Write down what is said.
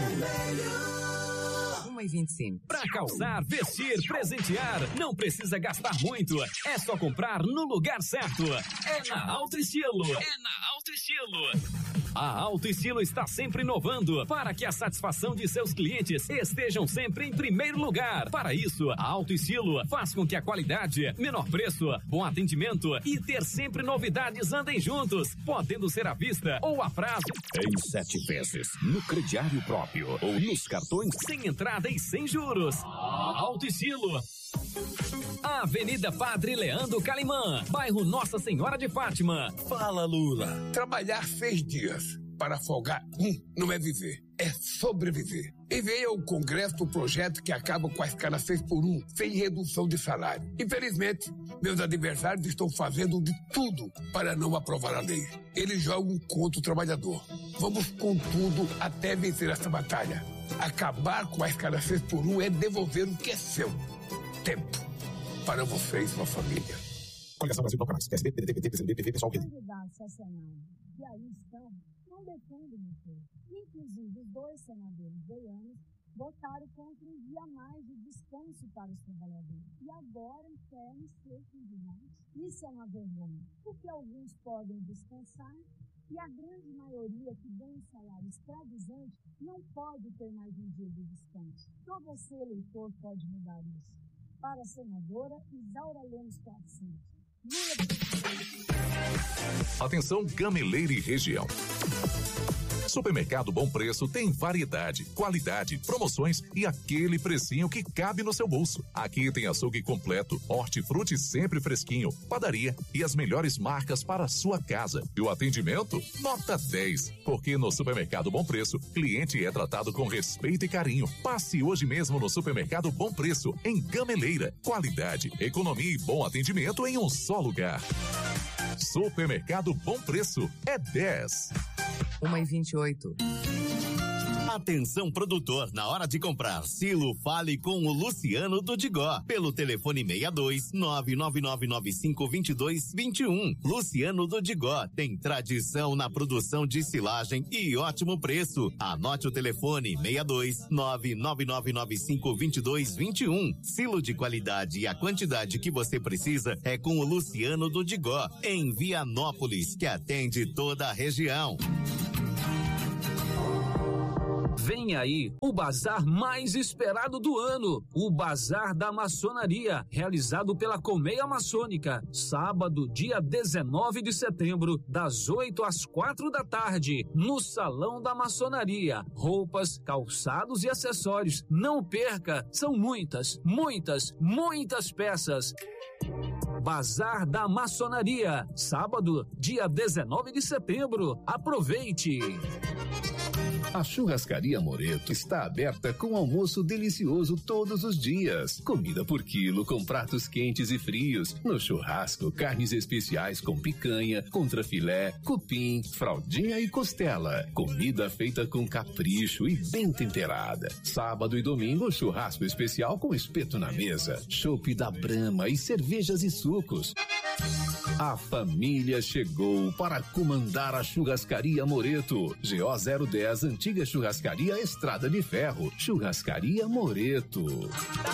1h25. Pra calçar, vestir, presentear, não precisa gastar muito. É só comprar no lugar certo. É na Alto Estilo. A Alto Estilo está sempre inovando para que a satisfação de seus clientes estejam sempre em primeiro lugar. Para isso, a Alto Estilo faz com que a qualidade, menor preço, bom atendimento e ter sempre novidades andem juntos, podendo ser à vista ou a prazo. Em 7 vezes, no crediário próprio ou nos cartões, sem entrada e sem juros. Alto Estilo. Avenida Padre Leandro Calimã, bairro Nossa Senhora de Fátima. Fala, Lula. Trabalhar 6 dias para folgar não é viver, é sobreviver. Enviei ao Congresso o projeto que acaba com a escala 6x1, sem redução de salário. Infelizmente, meus adversários estão fazendo de tudo para não aprovar a lei. Eles jogam contra o trabalhador. Vamos com tudo até vencer essa batalha. Acabar com a escala 6x1 é devolver o que é seu. Tempo. Para você e sua família. Coligação Brasil Democráticos, PSB, PDT, PT, PCdoB, PV, PSOL, PD. Candidatos ao Senado que aí estão não defendem o povo. Inclusive, os 2 senadores goianos votaram contra um dia a mais de descanso para os trabalhadores. E agora querem ser candidatos. Isso é uma vergonha, porque alguns podem descansar e a grande maioria que ganha um salário escravizante não pode ter mais um dia de descanso. Só você, eleitor, pode mudar isso. Para a senadora Isaura Lemos Cassis. Atenção, Gameleira e região. Supermercado Bom Preço tem variedade, qualidade, promoções e aquele precinho que cabe no seu bolso. Aqui tem açougue completo, hortifruti sempre fresquinho, padaria e as melhores marcas para a sua casa. E o atendimento? Nota 10. Porque no Supermercado Bom Preço, cliente é tratado com respeito e carinho. Passe hoje mesmo no Supermercado Bom Preço, em Gameleira. Qualidade, economia e bom atendimento em um só lugar. Supermercado Bom Preço é 10. 1h28. Atenção, produtor, na hora de comprar silo, fale com o Luciano do Digó, pelo telefone 62 999952221. Luciano do Digó tem tradição na produção de silagem e ótimo preço. Anote o telefone 62 999952221. Silo de qualidade e a quantidade que você precisa é com o Luciano do Digó, em Vianópolis, que atende toda a região. Vem aí o bazar mais esperado do ano, o Bazar da Maçonaria, realizado pela Colmeia Maçônica, sábado, dia 19 de setembro, das 8 às 4 da tarde, no Salão da Maçonaria. Roupas, calçados e acessórios. Não perca, são muitas peças. Bazar da Maçonaria, sábado, dia 19 de setembro. Aproveite! A Churrascaria Moreto está aberta com almoço delicioso todos os dias. Comida por quilo com pratos quentes e frios. No churrasco, carnes especiais com picanha, contrafilé, cupim, fraldinha e costela. Comida feita com capricho e bem temperada. Sábado e domingo, churrasco especial com espeto na mesa. Chopp da Brahma e cervejas e sucos. A família chegou para comandar a Churrascaria Moreto. GO 010, Antiga Churrascaria Estrada de Ferro. Churrascaria Moreto.